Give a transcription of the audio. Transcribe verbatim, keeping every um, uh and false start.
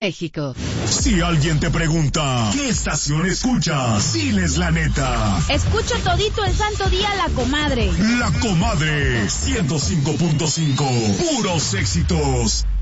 México. Si alguien te pregunta, ¿qué estación escuchas? Diles la neta. Escucho todito el santo día La Comadre. La Comadre, ciento cinco punto cinco, puros éxitos.